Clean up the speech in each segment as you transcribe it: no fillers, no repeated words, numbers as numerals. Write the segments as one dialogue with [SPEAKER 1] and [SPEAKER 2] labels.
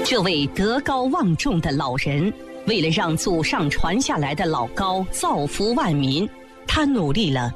[SPEAKER 1] 这位德高望重的老人，为了让祖上传下来的老高造福万民，他努力了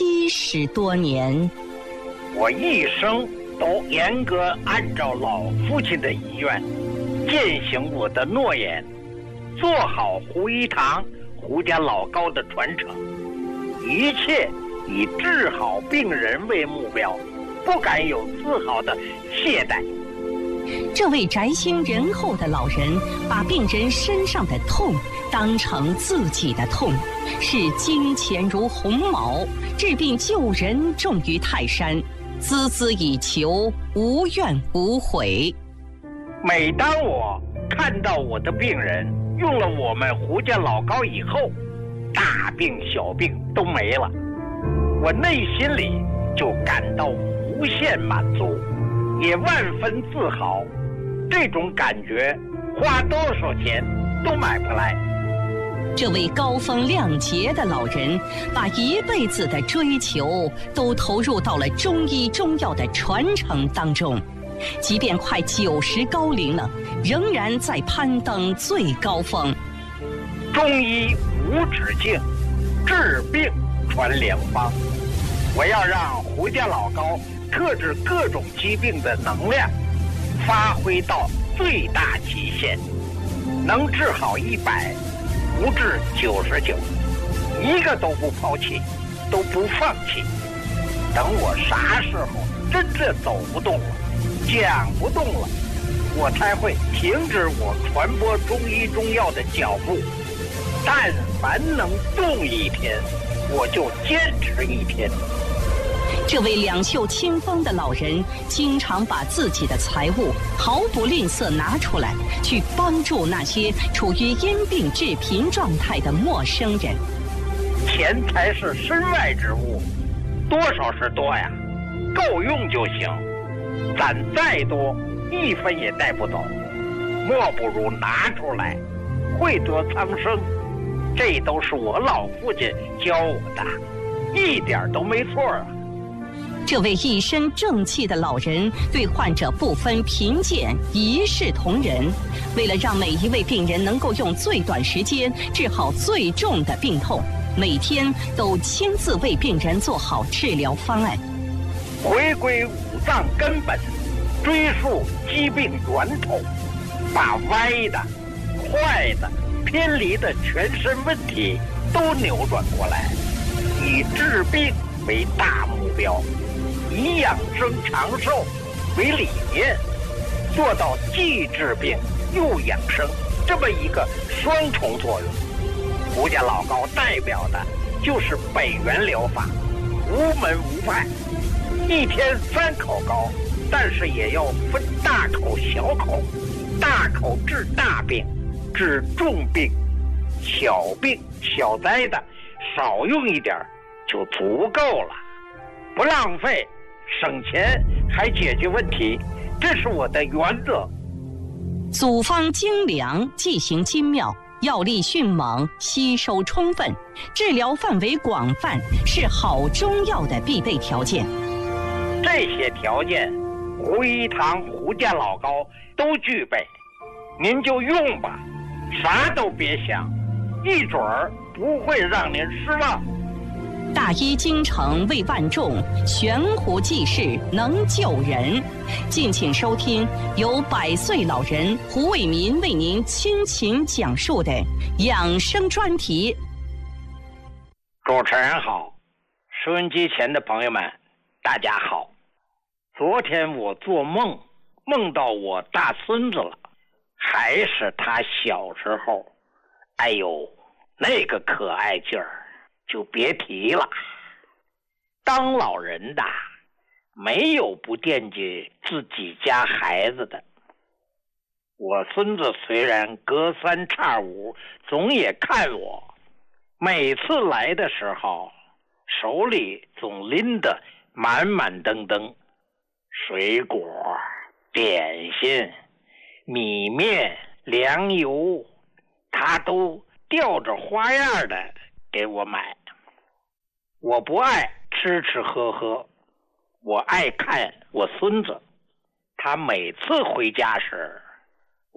[SPEAKER 1] 70多年。
[SPEAKER 2] 我一生都严格按照老父亲的遗愿，践行我的诺言，做好胡一堂胡家老高的传承，一切以治好病人为目标，不敢有丝毫的懈怠。
[SPEAKER 1] 这位宅心仁厚的老人，把病人身上的痛当成自己的痛，视金钱如鸿毛，治病救人重于泰山，孜孜以求，无怨无悔。
[SPEAKER 2] 每当我看到我的病人用了我们胡家老高以后，大病小病都没了，我内心里就感到无限满足，也万分自豪。这种感觉花多少钱都买不来。
[SPEAKER 1] 这位高风亮节的老人，把一辈子的追求都投入到了中医中药的传承当中，即便快90高龄了，仍然在攀登最高峰。
[SPEAKER 2] 中医无止境，治病传良方。我要让胡家老高克制各种疾病的能量发挥到最大极限，能治好100，不治99，一个都不抛弃，都不放弃。等我啥时候真正走不动了，讲不动了，我才会停止我传播中医中药的脚步。但凡能动一天，我就坚持一天。
[SPEAKER 1] 这位两袖清风的老人，经常把自己的财物毫不吝啬拿出来，去帮助那些处于因病致贫状态的陌生人。
[SPEAKER 2] 钱财是身外之物，多少是多呀，够用就行。攒再多，1分也带不走，莫不如拿出来，惠得苍生。这都是我老父亲教我的，一点都没错啊。
[SPEAKER 1] 这位一身正气的老人对患者不分贫贱，一视同仁。为了让每一位病人能够用最短时间治好最重的病痛，每天都亲自为病人做好治疗方案。
[SPEAKER 2] 回归五脏根本，追溯疾病源头，把歪的、坏的、偏离的全身问题都扭转过来，以治病为大目标，以养生长寿为理念，做到既治病又养生这么一个双重作用。胡家老高代表的就是北元疗法，无门无派，一天3口膏，但是也要分大口小口，大口治大病，治重病，小病小灾的少用一点就足够了，不浪费，省钱还解决问题，这是我的原则。
[SPEAKER 1] 组方精良，剂型精妙，药力迅猛，吸收充分，治疗范围广泛，是好中药的必备条件。
[SPEAKER 2] 这些条件，胡一堂胡家老高都具备，您就用吧，啥都别想，一准儿不会让您失望。
[SPEAKER 1] 大医精诚为万众，悬壶济世能救人。敬请收听由100岁老人胡伟民为您倾情讲述的养生专题。
[SPEAKER 2] 主持人好，收音机前的朋友们大家好。昨天我做梦，梦到我大孙子了，还是他小时候，哎呦，那个可爱劲儿就别提了。当老人的没有不惦记自己家孩子的。我孙子虽然隔三差五总也看我，每次来的时候手里总拎得满满登登，水果、点心、米面、粮油，他都吊着花样的给我买。我不爱吃吃喝喝，我爱看我孙子。他每次回家时，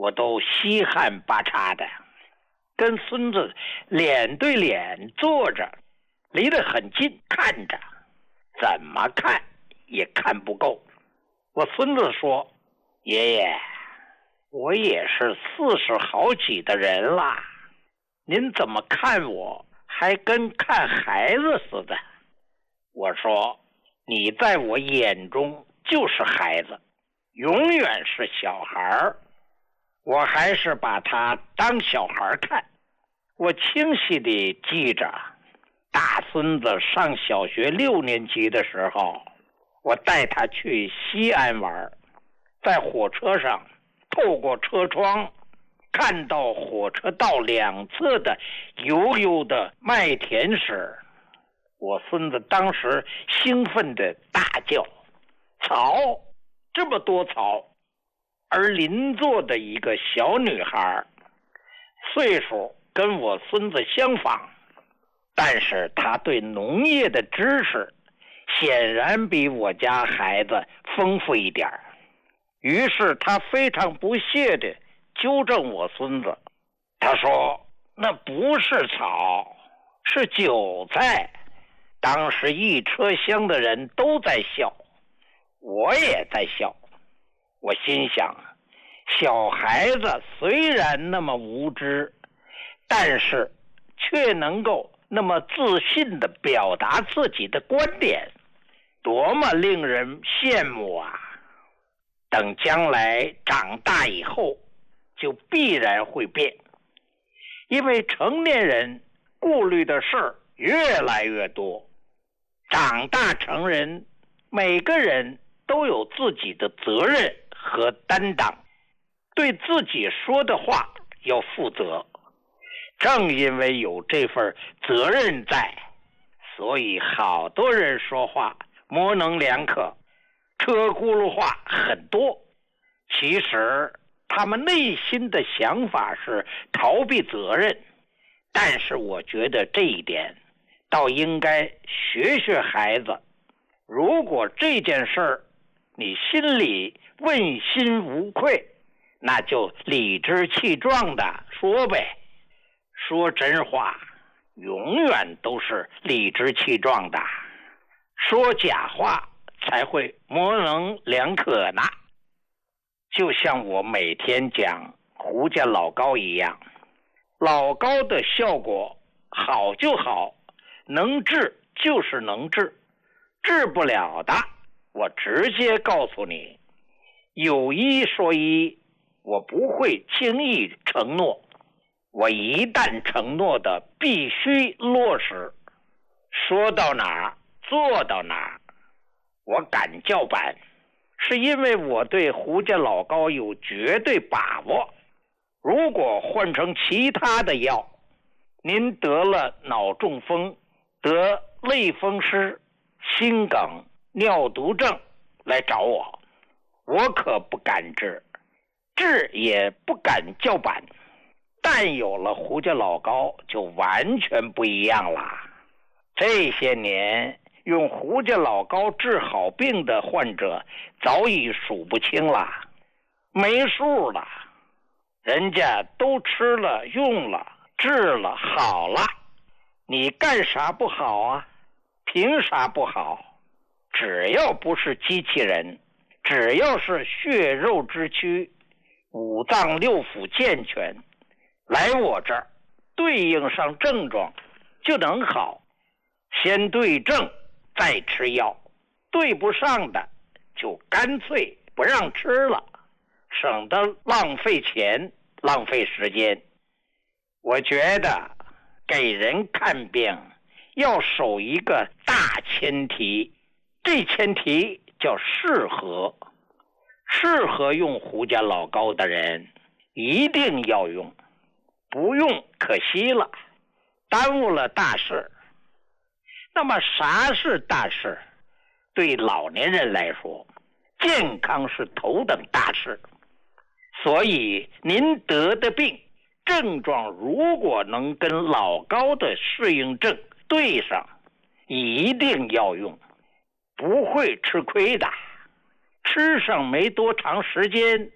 [SPEAKER 2] 我都稀罕巴叉的，跟孙子脸对脸坐着，离得很近看着，怎么看也看不够。我孙子说：“爷爷，我也是40好几的人啦，您怎么看我还跟看孩子似的？”我说：“你在我眼中就是孩子，永远是小孩儿，我还是把他当小孩看。”我清晰地记着，大孙子上小学6年级的时候，我带他去西安玩，在火车上透过车窗看到火车道两侧的油油的麦田时，我孙子当时兴奋地大叫：“草，这么多草！”而邻座的一个小女孩，岁数跟我孙子相仿，但是她对农业的知识显然比我家孩子丰富一点，于是她非常不屑地纠正我孙子。她说：“那不是草，是韭菜。”当时一车厢的人都在笑，我也在笑。我心想，小孩子虽然那么无知，但是却能够那么自信地表达自己的观点，多么令人羡慕啊！等将来长大以后，就必然会变，因为成年人顾虑的事儿越来越多。长大成人，每个人都有自己的责任和担当，对自己说的话要负责。正因为有这份责任在，所以好多人说话模棱两可，车轱辘话很多。其实他们内心的想法是逃避责任，但是我觉得这一点倒应该学学孩子。如果这件事儿你心里问心无愧，那就理直气壮的说呗。说真话永远都是理直气壮的，说假话才会模棱两可呢。就像我每天讲胡家老高一样，老高的效果好就好，能治就是能治，治不了的我直接告诉你，有一说一，我不会轻易承诺，我一旦承诺的必须落实，说到哪儿做到哪儿。我敢叫板，是因为我对胡家老高有绝对把握。如果换成其他的药，您得了脑中风、得类风湿、心梗、尿毒症来找我，我可不敢治，治也不敢叫板。但有了胡家老高就完全不一样了。这些年用胡家老高治好病的患者早已数不清了，没数了。人家都吃了用了治了好了，你干啥不好啊？凭啥不好？只要不是机器人，只要是血肉之躯，五脏六腑健全，来我这儿对应上症状就能好。先对症再吃药，对不上的就干脆不让吃了，省得浪费钱浪费时间。我觉得给人看病要守一个大前提，这前提叫适合。适合用胡家老高的人一定要用，不用可惜了，耽误了大事。那么啥是大事？对老年人来说，健康是头等大事。所以您得的病症状如果能跟老高的适应症对上，一定要用，不会吃亏的。吃上没多长时间，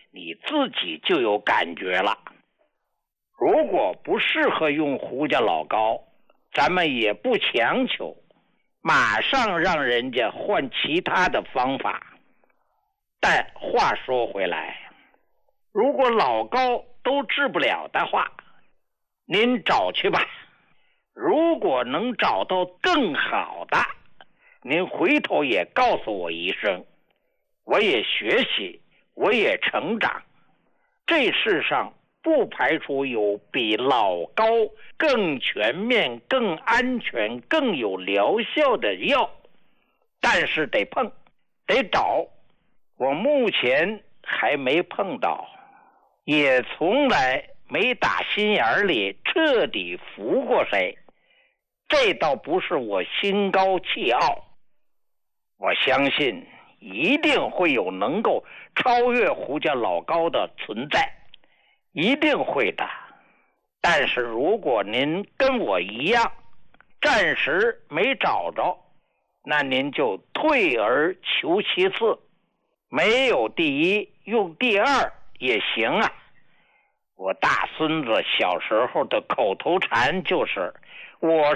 [SPEAKER 2] 你自己就有感觉了。如果不适合用胡家老膏，咱们也不强求，马上让人家换其他的方法。但话说回来，如果老膏都治不了的话，您找去吧。如果能找到更好的，您回头也告诉我一声，我也学习，我也成长。这世上不排除有比老膏更全面、更安全、更有疗效的药，但是得碰，得找。我目前还没碰到，也从来没打心眼里彻底服过谁。这倒不是我心高气傲，我相信一定会有能够超越胡家老膏的存在，一定会的。但是如果您跟我一样，暂时没找着，那您就退而求其次，没有第一，用第二也行啊。我大孙子小时候的口头禅就是，我